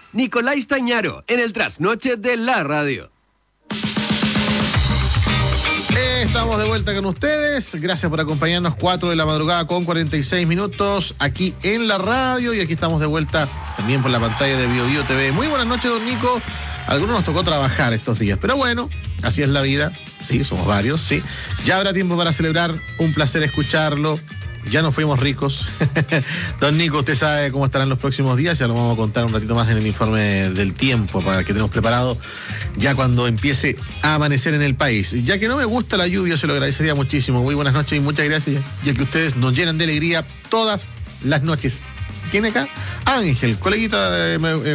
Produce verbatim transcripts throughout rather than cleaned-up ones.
Nicolás Stañaro, en el trasnoche de la radio. Estamos de vuelta con ustedes. Gracias por acompañarnos. Cuatro de la madrugada con cuarenta y seis minutos aquí en la radio. Y aquí estamos de vuelta también por la pantalla de Bio Bio T V. Muy buenas noches, don Nico. A algunos nos tocó trabajar estos días, pero bueno, así es la vida. Sí, somos varios, sí. Ya habrá tiempo para celebrar. Un placer escucharlo. Ya nos fuimos ricos. Don Nico, usted sabe cómo estarán los próximos días. Ya lo vamos a contar un ratito más en el informe del tiempo para que tenemos preparado ya cuando empiece a amanecer en el país. Ya que no me gusta la lluvia, se lo agradecería muchísimo. Muy buenas noches y muchas gracias, ya que ustedes nos llenan de alegría todas las noches. ¿Quién acá? Ángel, coleguita de,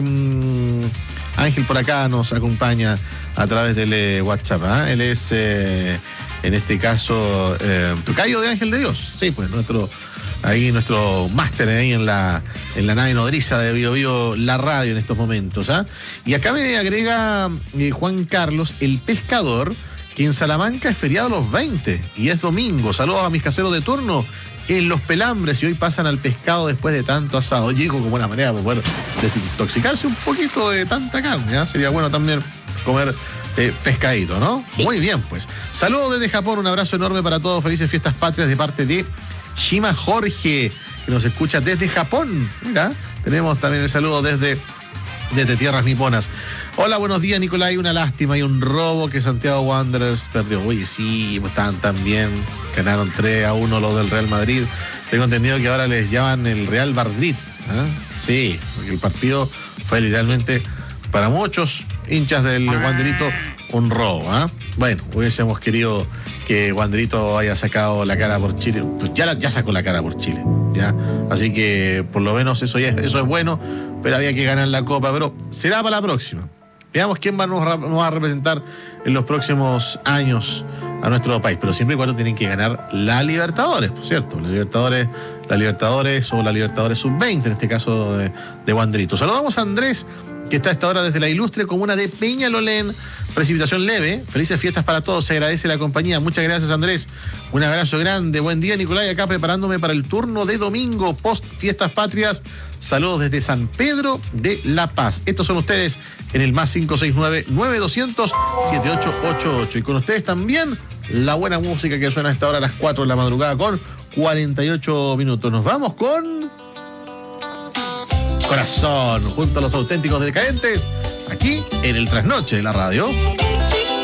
eh, Ángel por acá nos acompaña a través del eh, WhatsApp. ¿eh? Él es... Eh, En este caso, eh, tocayo de Ángel de Dios. Sí, pues nuestro, ahí nuestro máster ahí en la, en la nave nodriza de Bio Bio, la radio en estos momentos. ¿ah? Y acá me agrega eh, Juan Carlos, el pescador, que en Salamanca es feriado los veinte y es domingo. Saludos a mis caseros de turno en Los Pelambres y hoy pasan al pescado después de tanto asado. Llego como una manera para poder desintoxicarse un poquito de tanta carne. ¿ah? Sería bueno también comer eh, pescadito, ¿no? Sí. Muy bien, pues. Saludos desde Japón, un abrazo enorme para todos. Felices fiestas patrias de parte de Shima Jorge, que nos escucha desde Japón. Mira, tenemos también el saludo desde, desde tierras niponas. Hola, buenos días, Nicolás. Una lástima y un robo que Santiago Wanderers perdió. Oye, sí, estaban tan bien. Ganaron tres a uno los del Real Madrid. Tengo entendido que ahora les llaman el Real Madrid. ¿eh? Sí, porque el partido fue literalmente para muchos hinchas del Wanderito un robo. ¿eh? Bueno, hubiésemos querido que Wanderito haya sacado la cara por Chile. Pues ya, ya sacó la cara por Chile. ¿ya? Así que por lo menos eso, ya, eso es bueno, pero había que ganar la Copa. Pero será para la próxima. Veamos quién va, nos, nos va a representar en los próximos años a nuestro país. Pero siempre y cuando tienen que ganar la Libertadores, por cierto. La Libertadores, la Libertadores o la Libertadores sub veinte, en este caso de, de Wanderito. Saludamos a Andrés, que está a esta hora desde la ilustre comuna de Peñalolén. Precipitación leve. Felices fiestas para todos. Se agradece la compañía. Muchas gracias, Andrés. Un abrazo grande. Buen día, Nicolás. Acá preparándome para el turno de domingo, post Fiestas Patrias. Saludos desde San Pedro de La Paz. Estos son ustedes en el más cinco seis nueve, nueve dos cero cero, siete ocho ocho ocho. Y con ustedes también la buena música que suena a esta hora a las cuatro de la madrugada con cuarenta y ocho minutos. Nos vamos con Corazón, junto a los auténticos decadentes, aquí en el Trasnoche de la radio.